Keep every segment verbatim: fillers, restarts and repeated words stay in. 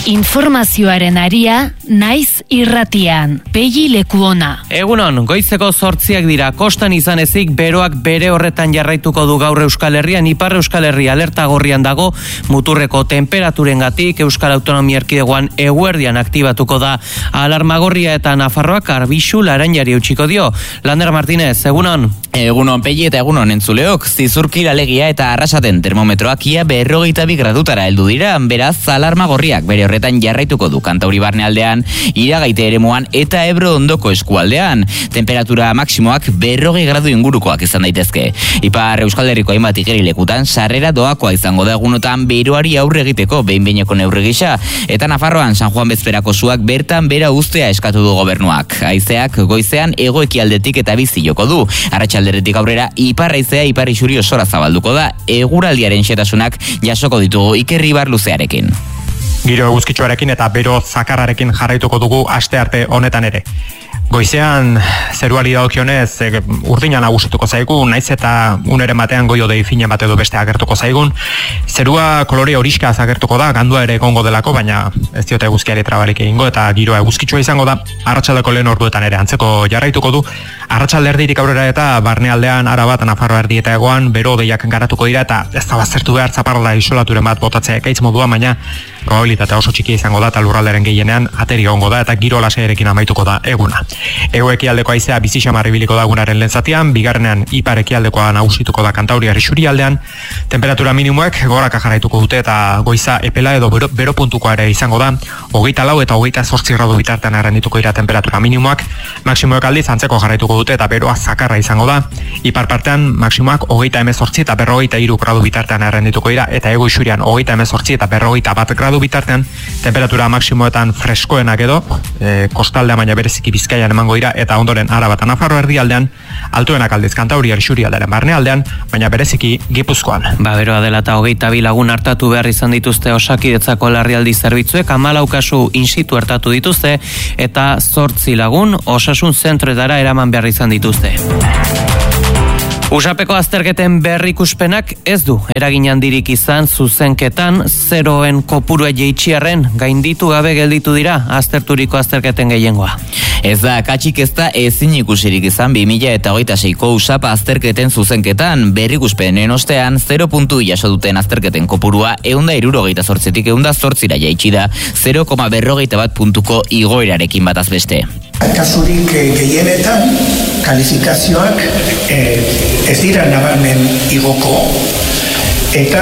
Informazioaren aria, naiz irratian. Pegi Lekuona. Egunon, goizeko zortziak dira, kostan izan ezik, beroak bere horretan jarraituko du gaur Euskal Herrian, Ipar Euskal Herria alerta gorrian dago, muturreko temperaturengatik Euskal Autonomia Erkidegoan eguerdian aktibatuko da alarma gorria eta Nafarroak arbixu laranjari utziko dio. Lander Martínez, egunon. Egunon Pegi eta egunon entzuleok, zizurki alegia eta arrasaten termometroak ia berrogeita bi gradutara heldu dira, beraz alarma gorriak bere horretan jarraituko du Kantauri barnealdean, Iragaite eremuan eta Ebro ondoko eskualdean. Temperatura maksimoak berrogei gradu ingurukoak izan daitezke. Ipar Euskal Herriko hainbat igerilekutan sarrera doakoa izango da egunotan beroari aurre egiteko behin-behineko neurri gisa, eta Nafarroan San Juan bezperako suak bertan bera uztea eskatu du gobernuak. Haizeak goizean hego-ekialdetik eta bizi joko du. Arratsalderretik aurrera ipar haizea ipar isuri osora zabalduko da. Eguraldiaren xetasunak jasoko ditugu Iker Ibar luzearekin. Giro eguzkitsuarekin eta bero zakarrarekin jarraituko dugu aste arte honetan ere. Goizean zeruari dagokionez e, urdina nagusituko zaigu, naiz eta uneren batean goio dei fina bat edo beste agertuko zaigun. Zerua kolore horiskaz agertuko da, gandua ere egongo delako, baina ez diote eguzkiari trabarik egingo eta giroa eguzkitsua izango da. Arratsaldeko lehen orduetan ere antzeko jarraituko du. Arratsalde erdirik aurrera eta barnealdean Araba eta Nafarroa erdi eta egoan bero deiak garatuko dira eta ez da baztertu behar zaparrada isolaturen bat botatzea ekaitz modua, baina probabilitatea oso txiki izango da eta lurralderen gehienean ateri egongo da eta giro lasaiarekin amaituko da eguna. Hego-ekialdeko haizea bizi xamar ibiliko da egunaren lehen zatian, bigarrenean ipar-ekialdekoa nagusituko da Kantauriar isurialdean, temperatura minimoek goraka jarraituko dute eta goiza epela edo bero, bero puntukoa ere izango da, hogeita lau eta hogeita zortzi gradu bitartean errendituko dira temperatura minimoak, maksimoek aldiz antzeko jarraituko dute eta beroa zakarra izango da, ipar partean maksimoak hogeita hemezortzi eta berrogeita hiru gradu bitartean errendituko dira, eta ego isurian hogeita hemezortzi eta berrogeita bat gradu bitartean, temperatura maksimoetan freskoenak edo, e, kostaldea baina bereziki Bizkaian emango dira eta ondoren Araba eta Nafarroa erdialdean, altuenak aldiz Kantauriar isurialdearen barnealdean, baina bereziki Gipuzkoan. Ba, beroa dela eta hogeita bi lagun hartatu behar izan dituzte Osakidetzako larrialdi zerbitzuek, hamalau kasu in situ hartatu dituzte eta zortzi lagun osasun zentroetara eraman behar izan dituzte. Usapeko azterketen berrikuspenak ez du eragin handirik izan zuzenketan, zeroen kopurua jeitxiarren gainditu gabe gelditu dira azterturiko azterketen gehiengoa. Ez da, katxik ez da ezin ikusirik izan bi mila hogeita seiko usapa azterketen zuzenketan, berrikuspenen ostean zero puntu jaso duten azterketen kopurua ehun eta hirurogeita zortzitik ehun eta zortzira jaitsi da, zero koma berrogeita bat puntuko igoerarekin bataz beste. Kasurik gehienetan kalifikazioak eh, ez dira nabarmen igoko eta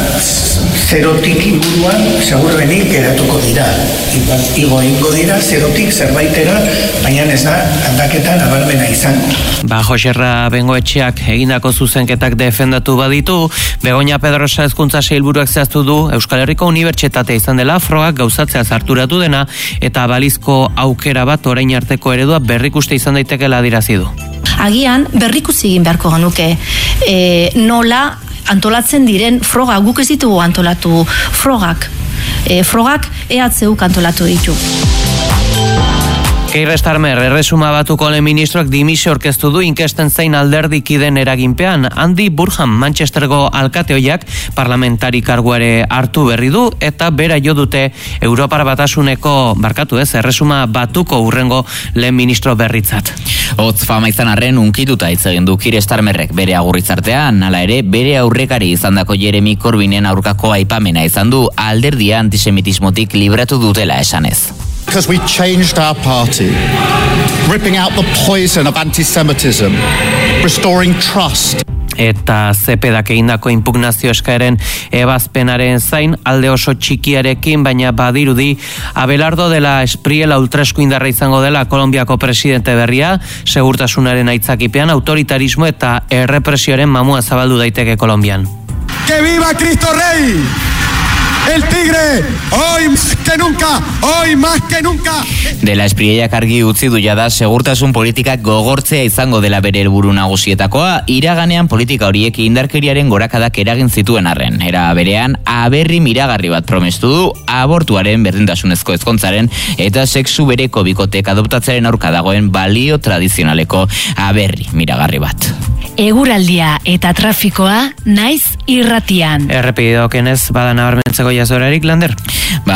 zerotik inguruan segurrenik geratuko dira. Igo ingo dira zerotik zerbaitera, baina ez da aldaketa nabarmena izango. Ba, Joserra Bengoetxeak egindako zuzenketak defendatu baditu, Begoña Pedrosa hezkuntza sailburuak zehaztu du Euskal Herriko Unibertsitatea izan dela frogak gauzatzea zarturatu dena eta balizko aukera bat orain arteko eredua berrikuste izan daitekeela adierazi du. Agian berrikusi egin beharko genuke e, nola antolatzen diren froga, guk ez ditugu antolatu frogak. E, frogak E H Uk antolatu ditu. Keir Starmer, erresuma batuko lehen ministroak dimisio orkestu du inkesten zein alderdikiden eraginpean. Andy Burham, Manchestergo alkateoiak parlamentari karguare hartu berri du eta bera jo dute Europar Batasuneko, barkatu ez, erresuma batuko urrengo lehen ministro berritzat. Hotz fama izan arren unkituta hitz egin du Keir Starmerrek bere agurritzartean, hala ere bere aurrekari izandako Jeremy Corbynen aurkako aipamena izan du alderdia antisemitismotik libratu dutela esanez. Because we changed our party, ripping out the poison of anti-Semitism, restoring trust. Eta zepedak egindako impugnazio eskaeren ebazpenaren zain alde oso txikiarekin, baina badirudi Abelardo de la Espriela ultraeskuindarra izango dela Kolonbiako presidente berria, segurtasunaren aitzakipean autoritarismo eta errepresioaren mamua zabaldu daiteke Kolonbian. ¡Que viva Cristo Rey! El tigre, hoy más que nunca, hoy más que nunca. De la Espriellak argi utzi du jada segurtasun politikak gogortzea izango dela bere helburu nagusietakoa, iraganean politika horiek indarkeriaren gorakadak eragin zituen arren. Era berean, aberri miragarri bat promestu du, abortuaren berdintasunezko ezkontzaren eta sexu bereko bikotek adoptatzearen aurka dagoen balio tradizionaleko aberri miragarri bat. Eguraldia eta trafikoa naiz irratian. Errepideokenez bada nabarmentzeko jazorarik, Lander? Ba,